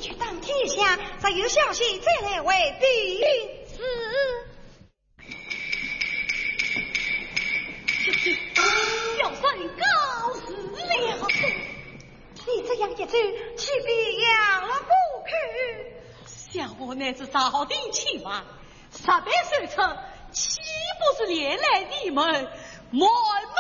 去当天下，再有消息再来为禀。 是。小生告辞了。 你这样一走，岂必养了不去？ 小我乃是早定起晚，10倍收成，岂不是连累你们满